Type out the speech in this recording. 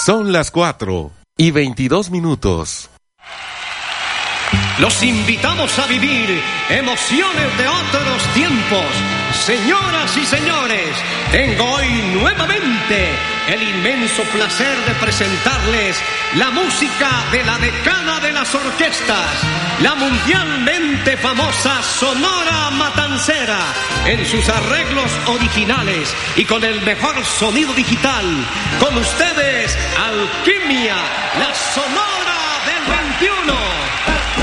Son las 4:22. Los invitamos a vivir emociones de otros tiempos. Señoras y señores, tengo hoy nuevamente el inmenso placer de presentarles la música de la decana de las orquestas, la mundialmente famosa Sonora Matancera, en sus arreglos originales y con el mejor sonido digital. Con ustedes, Alquimia, la Sonora del 21.